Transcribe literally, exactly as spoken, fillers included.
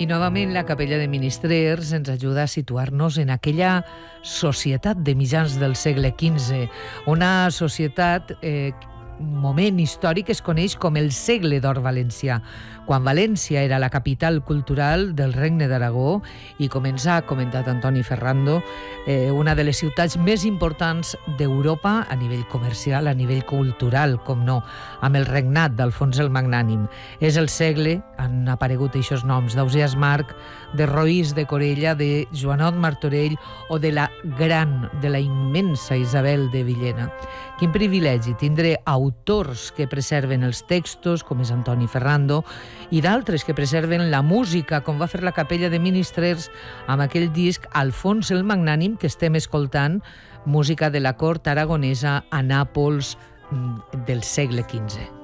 I novament la capella de Ministrers ens ajuda a situar-nos en aquella societat de mitjans del segle quinze, una societat, eh, moment històric que es coneix com el segle d'or valencià, quan València era la capital cultural del Regne d'Aragó i, com ens ha comentat Antoni Ferrando, eh, una de les ciutats més importants d'Europa a nivell comercial, a nivell cultural, com no, amb el regnat d'Alfons el Magnànim. És el segle, han aparegut aquests noms, d'Ausiàs Marc, de Roís de Corella, de Joanot Martorell o de la gran, de la immensa Isabel de Villena. Quin privilegi tindre autors que preserven els textos, com és Antoni Ferrando, i d'altres que preserven la música, com va fer la capella de Ministrers amb aquell disc Alfons el Magnànim que estem escoltant, música de la cort aragonesa a Nàpols del segle quinze.